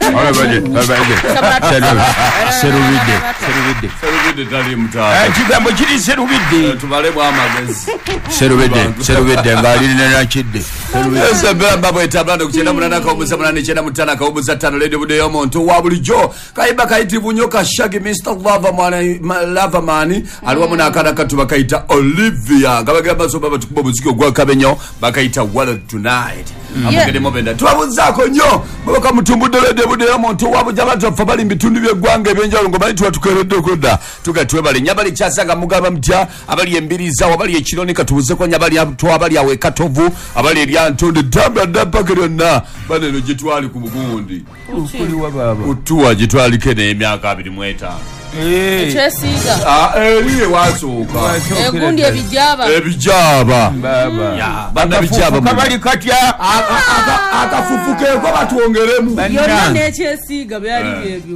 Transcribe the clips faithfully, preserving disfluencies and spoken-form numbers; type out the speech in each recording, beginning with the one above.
Ababade, ababade. Serubide, serubide. Serubide tali mtaa. Eh, kigambo kiri serubide. Tubale bwa magezi. Serubide, serubide ngali nina kidde. Serubide. Sembera babo etablando kuchenda munana ka obuza munana chenda mutana ka obuza tano lady bude yo muntu wa bulijo. Kaiba kaiti bunyoka shagi mister Lava man Lava man aliwa muna akana katuba kaita Olivia. Gabagira baso baba tukubo buziki ogwa kabenyo bakaita World Tonight. Amugede mobenda. Twabuzako nyo. Baka mutumbude lady bude yo muntu wa bujaba twafa bali bitundu bye gwanga ebyenjalo ngo bali twatukeredde koda. Tugatwe bali nyabali kyasanga mugaba mtya abali embiriza abali ekironi katubuze ko nyabali atwa abali awe katovu abali ebyantonde dabba dabba keronna bane no gitwali ku bugundi ukuli wa baba utuwa gitwali kene emyaka abiri mu etaano eh chesiga ah eriye wasoka egundi ebijaba ebijaba baba ya banda bijaba kabali katya akafufuke ko batwongeremu yona ne chesiga byali byebyo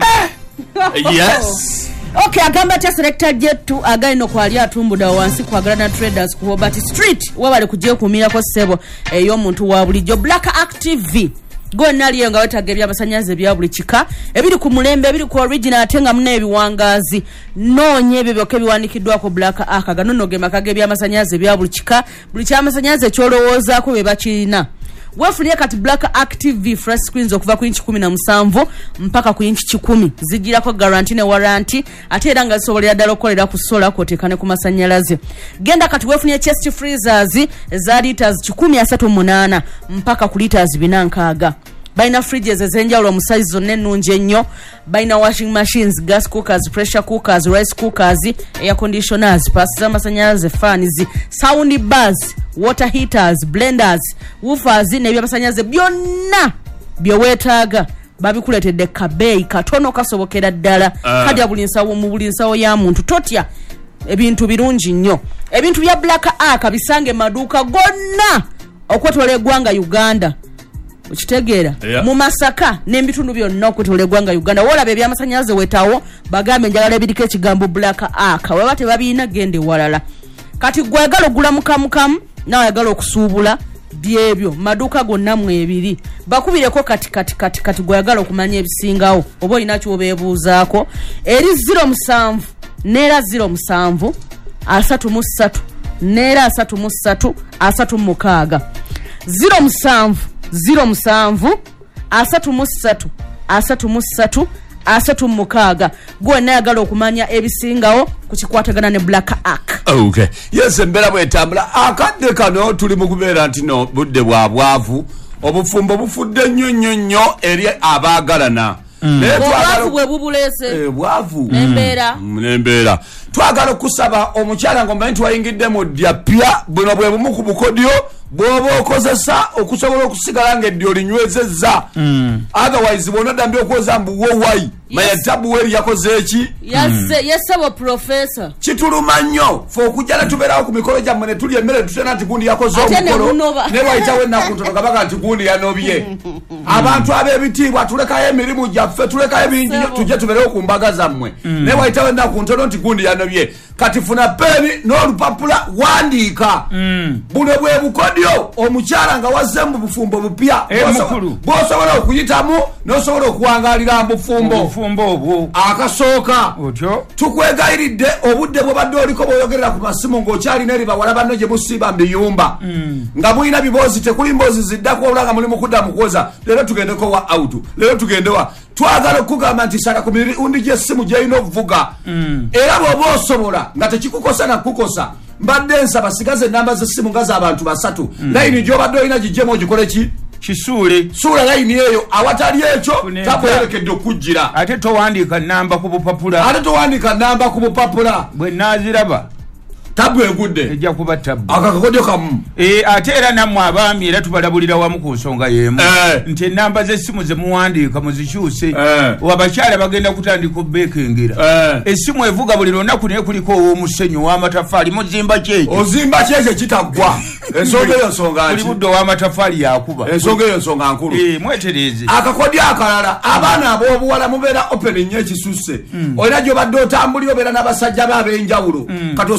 yes. Okay, agamba cha selector jettu agali no kwali atumbuda wansi kwa Grana Traders ku Hobart Street wabale kujye kumira ko sebo eyo muntu wa bulijo Black Active go naliyo nga wetagebya basanyaze bya buli kika ebiri ku mulembe ebiri ku original atenga mune ebiwangazi nonye ebyo byoke biwanikiddwa ko Black Aka gano nogema kagebya masanyaze bya buli kika buli kya masanyaze kyolowooza ko be bakirina wafulia kati Black Active fresh screens okuva ku inchi kumi na musanvu mpaka ku inchi kikumi zigira ko guarantee ne warranty ate era nga zisobolera ddala okukolera ku solar kotekane ku masanyalaze genda kati wefunia chest freezers za liters kikumi asatu munana mpaka ku liters binankaaga baina fridges ezenjawulo mu size zonna ennungi ennyo baina washing machines gas cookers pressure cookers rice cookers air conditioners pasi z'amasanyalaze fans sound bars water heaters blenders woofers n'eby'amasanyalaze byonna bye weetaaga babikuletedde kabeeyi katono kasobokera ddala uh. Kadya buli nsawo mu buli nsawo ya muntu totya ebintu birungi nnyo ebintu bya Black Aka bisange maduuka gonna okwetwala eggwanga Uganda ukitegeera yeah. Mu Masaka n'ebitundu byonna okwetwala eggwanga Uganda wola bebya amasannyalaze wetawo bagambe njagala ebiriko ekigambo Black Aka weba tebabiina gende walala kati gwagala ogula mukamukamu nawe yagala okusuubula byebyo maduuka gonna mu ebiri bakubireko kati kati kati kati gwagala okumanya ebisingawo oba olina kyobeebuuzaako eri zero musanvu neera zero musanvu asatu mu ssatu neera asatu mu ssatu asatu mu mukaaga zero musanvu zero musanvu asatu mu ssatu asatu mu ssatu asatu mu mukaaga gwonna yagala okumanya ebisingawo ku kikwatagana ne Black Aka. Okay, yes, mbera bwetambula akadde kano tuli mu kubeera nti no budde bwa bwavu obufumbo bufudde nnyo nnyo nnyo eri abaagalana bwavu bwe bubulese bwavu nembeera nembeera twagala okusaba omukyala ng'omanyi nti wayingidde mu ddya pya buno bwe bumu ku bukodyo bw'oba okozesa okusobola okusigala ng'eddyo linywezezza otherwise bw'onadambye okwoza mbuwo wayi maya tabu eri yakoze eki yesebo professor kituluma nnyo fe okujja ne tubeerawo ku mikolo gyammwe ne tulya emmere tutena nti gundi yakoze omukolo ne wayitawo ennaku ntono kabaga nti gundi yanobye abantu ab'ebitiibwa tulekayo emirimu gyaffe tulekayo bingi tujje tubeerewo ku mbaga zammwe ne wayitawo ennaku ntono nti gundi yanobye kati funa peeni n'olupapula wandiika buno bwe bukodyo omukyala nga wazze mu bufumbo bupya bw'osobola okuyitamu n'osobola okuwangaalira mu bufumbo obwo akasooka otyo tukwegayiridde obudde bw'obadde oliko bw'oyogerera ku masimu ng'okyalina eri bawala banno gye musiiba mu biyumba nga mulina biboozi tekuli mboozi ziddako wabula nga muli mu kudda mu kwoza leero tugendeko wa auto leero tugendewa twagala okugamba nti sala ku mirundi gy'essimu gy'olina okuvuga era bw'oba osobola nga tekikukosa na kukosa mbadde nsaba sigaze ennamba z'essimu nga z'abantu basatu layini gy'obadde olina gijjemu ogikole ki kisuule suula layini eyo awatali ekyo takuwerekedde okujjira ate towandiika nnamba ku bupapula ate towandiika nnamba ku bupapula bwe naaziraba tabu egudde ejja kuba tabu akakakodyo kamu e, ate era nammwe abaami era tubalabulira wamu ku nsonga y'emu eh. Nti ennamba z'essimu ze muwandiika muzikyuse eh. Abakyala bagenda kutandika obbeekengera eh. Essimu evuga buli lunaku naye kuliko ow'omusenyu ow'amatafaali muzimba kyekyo ozimba kyekyo kitaggwa ensonga eyo nsonga nti buli budde ow'amatafaali yakuba ensonga eyo nsonga nkulu e, mwetereeze akakodyo akalala abaana ab'obuwala mubeera opening nnyo ekisusse mm. Olina gy'obadde otambulira obeera n'abasajja be ab'enjawulo mm. Kati osanze no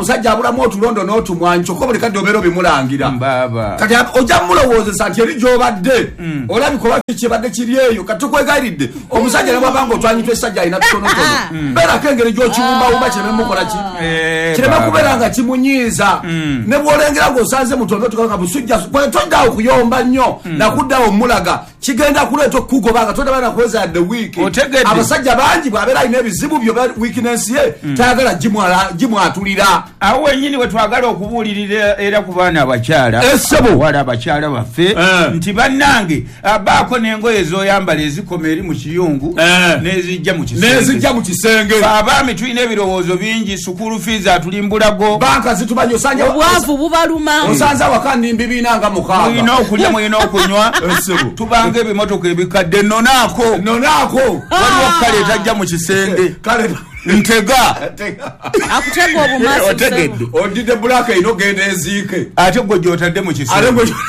musajja abulamu otulondo n'otumwancho ko buli kadde obeera obimulangira kati ojja mulowooza nti eri gy'obadde olabikoba kibadde kiri eyo kati tukwegayiridde omusajja ne bwabanga otwanyitwa essajja alina tutonotono beerako engeri gy'okiwumbawumba kireme mukola ki kireme kubeera nga kimunyiiza ne bw'olengera ng'osanze mutondo tukaka busujja tojjaawo kuyomba nnyo nakuddawo mulaga kigenda kuleeta okukugobanga todaba nakuweza yadde wiiki abasajja bangi bw'abeera alina ebizibu byo weakness ye tayagala gimwatulira awo wenyini wetwagala okubuulirira era ku baana abakyala wala abakyala baffe nti bannange abaako n'engoye z'oyambala ezikoma eri mu kiyungu nezijja mu kisenge abaami tulina ebirowoozo bingi sukulu fees atulimbulago banka zitubanye osanja obwavu bubaluma osanza wakandi mbibiina nga mukaaga mulina okulya mulina okunywa tubanga ebimotoka ebikadde nonaako nonaako waliwo kale etajja mu kisenge kale ntega akutega obumaasi otegedde odidde bulaka ino genda eziike ate gwe gy'otadde mu kisenge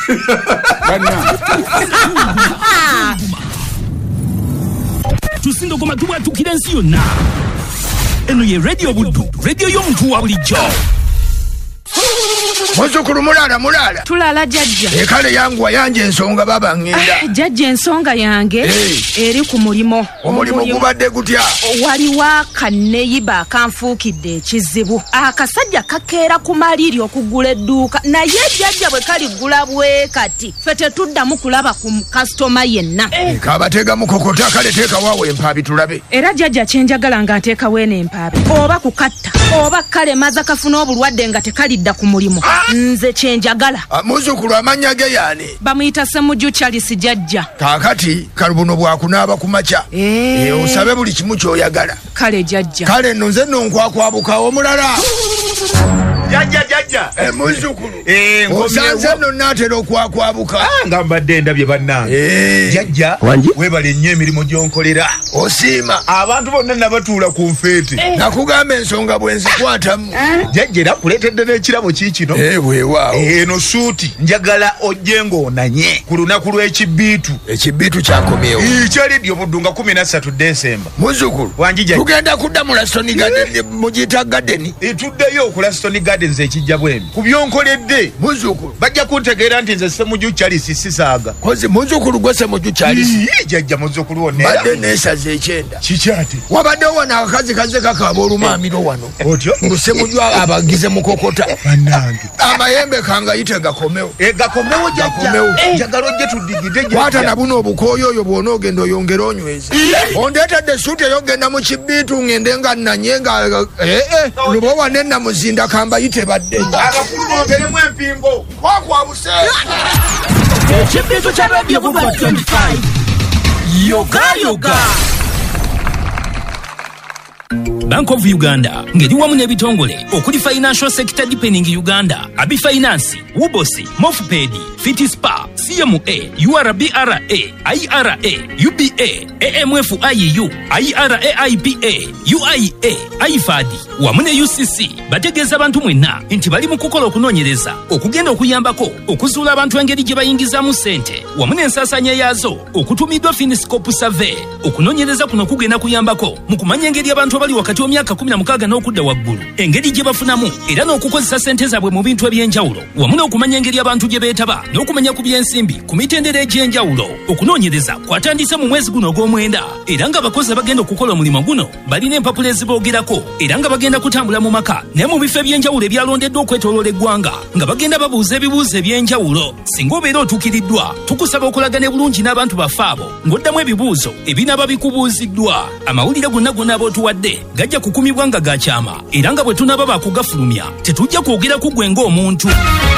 tusindogoma tubwatukira ensi yonna eno ye radio buddu radio y'omuntu wa bulijjo Muzukulu mulala mulala tulala jajja ekale yangu wayanje ensonga baba ngenda ah, jajja ensonga yange hey. Eri ku mulimo omulimo gubadde gutya waliwo akanneyiba akanfuukidde ekizibu akasajja kakeera ku maliri okugula edduuka naye jajja bwe kaligula bwe kati ffe tetuddamu kulaba ku kasitoma yenna hey. Kabatega mukokota kale teeka waawe empaabi tulabe era jajja kyenjagala nga nteekawo eno empaabi oba kukatta oba kalemaza kafuna obulwadde nga tekalidda ku mulimo ah. Nze kyenjagala muzukulu amanya ge yaani bamuyita Ssemujju Charles jajja kaakati kalubuno bwakunaaba ku makya e osabe buli kimu kyoyagala kale jajja kale nno nze nno nkwakwabuka omulala jajja jajja e muzukulu e osanze nno naatera okwakwabuka nga mbadde ndabye bannange e jajja webale nnyo emirimu gyonkolera osiima abantu bonna nabatuula ku nfeete e. Nakugamba ensonga bwe nzikwatamu e. Jajja era kuleetedde n'ekirabo kiikino e, weewaawo eno suuti njagala ojje ng'onanye ku lunaku lw'ekibbiitu ekibbiitu kyakomyewo kyaliddi obuddu nga kumi na ssatu Desemba muzukulu wanjija tugenda kudda mu Laston Garden mugiyita gadeni etuddeyo ku Laston Gardens ekijja bwemi ku byonkoledde muzukulu bajja kuntegeera nti nze Ssemujju Charles sisaaga kozi muzukulu gwe Ssemujju Charles jajja muzukulu wonna badde neesaza ekyenda kikyati wabaddewo wano akakazi kaze kakaaba olumamiro wano otyo ngu Ssemujju abagize mukokota bannange amayembe kangayite gakomewo e gakomewo jajja njagala ojje tuddigide kwata na buno obukooyo oyo bw'ona ogenda oyongera onyweza ondeetadde suuti eyogenda mu kibbiitu ngende nga nanye nga ee luba wane namuzinda kambayite badde abakulu bongeremu empingo kwakwabuse ekibbiitu kya radio buddu twenty-five yoga yoga Bank of Uganda ngeri wamu n'ebitongole okuli Financial Sector Deepening Uganda, Abi Finance, Wubosi, Mofped, Fitispa, C M A, U R B R A, I R A, U B A, A M F I U, I R A I P A, U I A, I F A D, wamu ne U C C bategeeza abantu mwenna nti bali mu kukola okunoonyereza okugenda okuyambako okuzuula abantu engeri gye bayingizaamu ssente wamu n'ensaasanya yaazo okutumiddwa Finiscope Survey. Okunoonyereza kuno kugenda kuyambako mu kumanya engeri abantu abali wakati w'emyaka kumi na mukaaga n'okudda waggulu engeri gye bafunamu era n'okukozesa ssente zaabwe mu bintu eby'enjawulo wamu n'okumanya engeri abantu gye beetaba n'okumanya ku by'ensimbi ku mitendera egy'enjawulo. Okunoonyereza kwatandise mu mwezi guno ogw'omwenda era ng'abakozi abagenda okukola omulimu guno balina empapula eziboogerako era nga bagenda kutambula mu maka naye mu bifo eby'enjawulo ebyalondeddwa okwetooloola eggwanga nga bagenda babuuza ebibuuzo eby'enjawulo. Singa obeera otuukiriddwa tukusaba okulagana bulungi n'abantu baffe abo ng'oddamu ebibuuzo ebinaaba bikubuuziddwa. Amawulire gonna gonna abootuwadde gajja kukumibwa nga gakyama era nga bwe tunaaba bakugafulumya tetujja kwogera ku gwe ng'omuntu.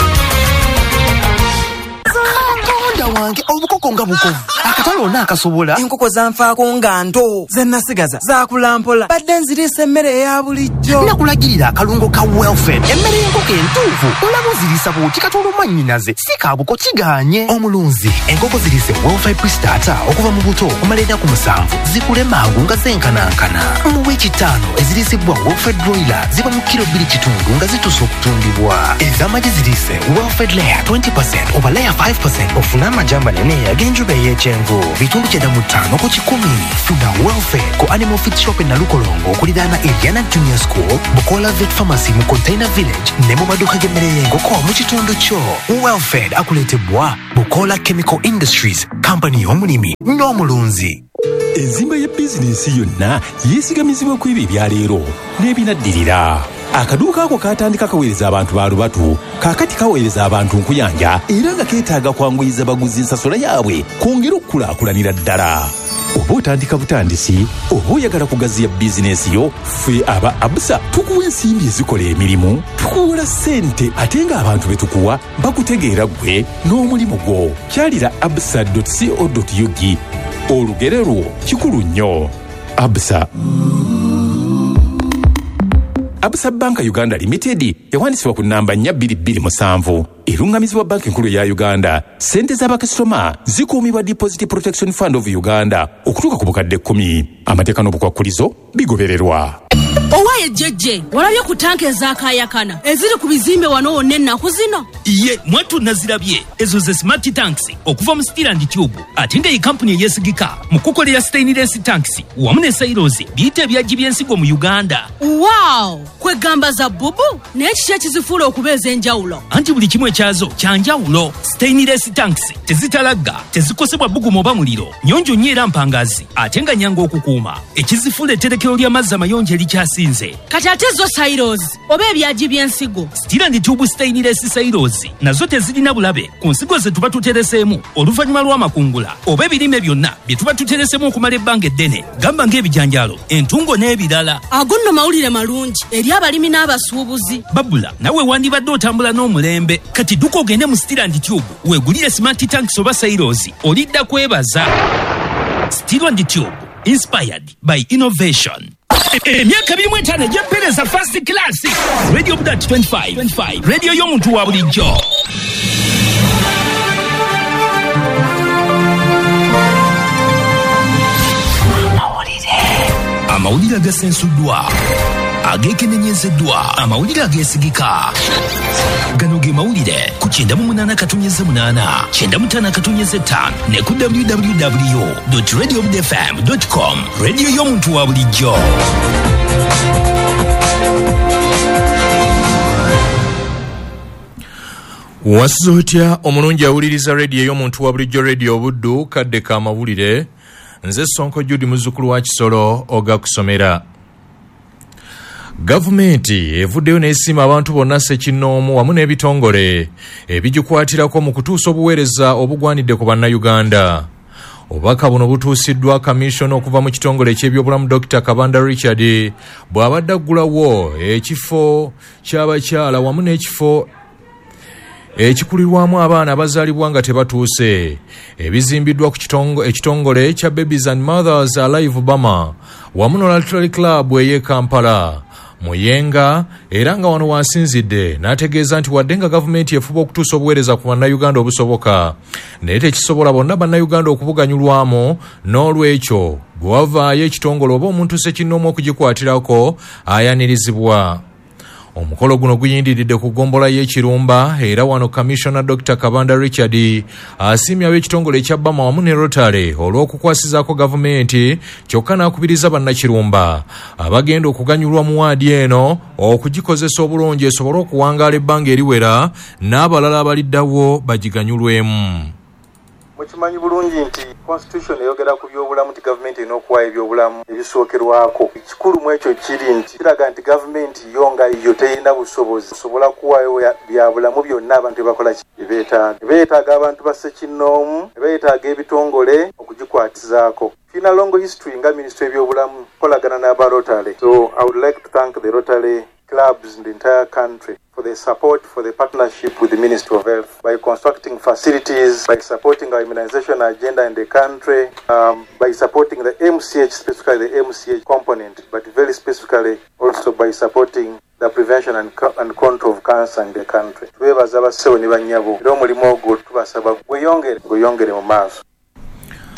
wange obukoko nga bukovu akatalo ona akasobola enkoko zanfaako nga nto zennasigaza zakulampola badde nzirisa emmere eya bulijjo nakulagirira akalungo ka Wellfed emmere y'enkoko entuufu olaba ozirisa bw'oti katolo mannyinaze si kabuko kiganye omulunzi enkoko zirise Wellfed Pre-Starter okuva mu buto okumala ennaku musanvu zikule mangu nga zenkanankana mu wiiki ttaano ezirisibwa Wellfed Broiler ziba mu kiro bbiri kitundu nga zituuse okutundibwa ez'amagi zirise Wellfed Layer twenty percent oba Layer five percent ofuna amagi amanene ag'enjuba ey'ekyenda musanvu bitundu kyenda mu ttaano ku kikumi. Funa Welfare ku Animal Feed Shop na Lukolongo okuliraana Eliana Junior School, Bukola Vet Pharmacy mu Container Village ne mu maduuka g'emmere y'enkoko mu kitundu kyo. Welfare akuleetebwa Bukola Chemical Industries, kampani y'omulimi n'omulunzi. Enzimba ya bizinensi yonna yeesigamizibwa ku ebyo ebyaleero n'ebinaddirira. Akaduuka ako katandika kaweereza abantu ba lubatu, kaakati kaweereza abantu nkuyanja era nga keetaaga kwanguyiza baguzi ensasula yaabwe kwongera okukulaakulanira ddala. Oba otandika butandisi, oba oyagala kugaziya bizinensi yo, ffe aba Absa tukuwa ensimbi ezikola emirimu, tukuwola ssente ate ng'abantu be tukuwa bakutegeera ggwe n'omulimu gwo. Kyalira absa dot co dot u g. Olugero lwo kikulu nnyo. Absa. Absa Banka Uganda Limited yawandiisibwa ku nnamba nnya bbiri bbiri musanvu. Erungamizibwa banki nkulu ya Uganda. Sente z'abakasitoma zikuumibwa Deposit Protection Fund of Uganda okutuuka ku bukadde kkumi. Amateeka n'obukwakkulizo bigobererwa. Owaye jjejje walabye ku tanka ez'akaayakana eziri ku bizimbe wano wonna ennaku zino. Ye mwatu nazirabye ezo ze smart tanks okuva mu Steel and Tube ate nga iyi kampuni eyesigika mu kukolera stainless tanks wamu ne silos biyita ebyaggi by'ensigo mu Uganda. Wow! Kwegamba za bubu n'ekiki ekizifuula okubeeza enjawulo. Anti buli kimu ekyazo kyanjawulo. Stainless tanks tezitalagga, tezikosebwa bbugumu oba muliro, nnyonjo nnyo era mpangazi ate nga nnyangu okukuuma. Ekizifuula etterekero ly'amazzi amayonjo erikyasinze. Kati ate zo silos oba ebyaggi by'ensigo. Steel and Tube stainless silos nazo tezirina bulabe ku nsigo ze tuba tuteresemu oluvannyuma lw'amakungula oba ebirime byonna bye tuba tuteresemu okumala ebbanga eddene, gamba ng'ebijanjaalo, entungo n'ebirala. Ago nno mawulire malungi eri abalimi n'abasuubuzi. Babula nawe wandibadde otambula n'omulembe, kati dduka ogende mu Steel and Tube weegulire smart tanks oba silos olidda kwebaza. Steel and Tube, inspired by innovation. Emyaka biri mu etaano egy'empeereza first class. Radio Budat twenty-five, radio y'omuntu wa bulijjo. Amawulire agasensuddwa, ageekenenyezeddwa, amawulire ageesigika. Gano ge mawulire ku kyenda mu munaana katonyeze munaana, kyenda mu ttaano katonyeze ttaano ne ku w w w dot radio bud f m dot com. Radio y'omuntu wa bulijjo. Wasiza otya omulungi awuliriza radio y'omuntu wa bulijjo Radio Buddu kadde ka mawulire. Nze Sonko Judy muzzukulu wa Kisolo ogakusomera. Gavumenti evuddeyo n'esiima abantu bonna ssekinnoomu wamu n'ebitongole ebigikwatirako mu kutuusa obuweereza obugwanidde ku bannayuganda. Obubaka buno butuusiddwa Kamisona okuva mu kitongole ky'ebyobulamu Doctor Kabanda Richard bw'abadde aggulawo ekifo ky'abakyala wamu n'ekifo ekikulirwamu abaana abazaalibwa nga tebatuuse. Ebizimbiddwa ku kitongo ekitongole kya Babies and Mothers Alive Bama wamu n'Rotary Club ey'e Kampala. Muyenga era nga wano wasinzidde n'ategeeza nti wadde nga gavumenti efuba okutuusa obuweereza ku bannayuganda obusoboka naye tekisobola bonna bannayuganda okubuganyulwamu, n'olwekyo bwe wavaayo ekitongole oba omuntu ssekinnoomu okugikwatirako ayanirizibwa. Omukolo guno guyindiridde ku gombola y'ekirumba era wano Commissioner Doctor Kabanda Richard asiimye ab'ekitongole ekya Bama wamu ne Rotary olw'okukwasizaako gavumenti kyokka n'akubiriza bannakirumba abagenda okuganyulwa mu waadi eno okugikozesa obulungi esobole okuwangaala ebbanga eriwera n'abalala abaliddawo bagiganyulwemu. Mukimanyi bulungi nti constitution eyogera ku byobulamu nti gavumenti erina okuwaayo ebyobulamu ebisookerwako. Ekikulu mu ekyo kiri nti kiraga nti gavumenti yo nga yo terina busobozi osobola kuwaayo byabulamu byonna abantu bebakola beetaaga. Beetaaga abantu bassekinnoomu, beetaaga ebitongole okugikwatizaako. Tulina long history nga minisitule y'ebyobulamu kolagana n'aba Rotary. So I would like to thank the Rotary clubs in the entire country for the support, for the partnership with the Ministry of Health by constructing facilities, by supporting our immunization agenda in the country, um, by supporting the M C H, specifically the M C H component, but very specifically also by supporting the prevention and, and control of cancer in the country. Twebaza abasewo ne bannyabo era omulimu ogwo tubasaba gweyongere gweyongere mu maaso.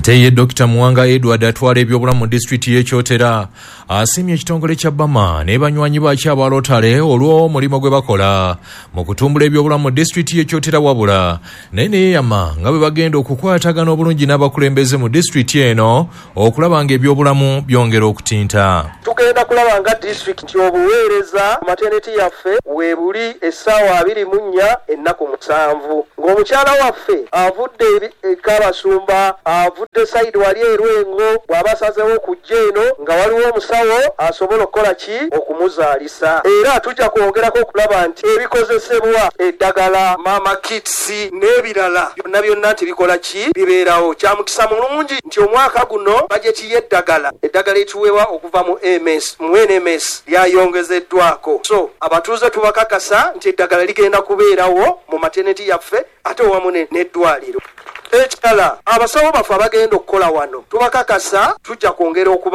ate ye Dokita Muwanga Edward atwala ebyobulamu mu disitulikiti y'Ekyotera asiimye ekitongole kya Bama ne banywanyi baakyo abalotale olw'omulimu gwe bakola mu kutumbula ebyobulamu mu disitulikiti y'Ekyotera wabula naye neeyama nga bwe bagenda okukwatagana obulungi n'abakulembeze mu disitulikiti eno okulaba nga ebyobulamu byongera okutinta. Tugenda kulaba nga disitulikiti obuweereza ku maternity yaffe weebuli essaawa abiri mu nnya ennaku musanvu ng'omukyala waffe avudde ekabasumba avudde sayidi wali erwengo bw'abasazewo okujja eno nga waliwo omusawo asobola okukola ki okumuzaalisa era tujja kwongerako okulaba nti ebikozesebwa eddagala mama kits n'ebirala byonna byonna nti bikola ki bibeerawo. Kya mukisa mulungi nti omwaka guno bajeti y'eddagala eddagala etuweebwa okuva mu M S mu N M S lyayongezeddwako, so abatuuze tubakakasa nti eddagala ligenda kubeerawo mu maternity yaffe ate wamu n'eddwaliro. Ekirala abasawo baffe abagenda okukola wano tubakakasa tujja kwongera okuba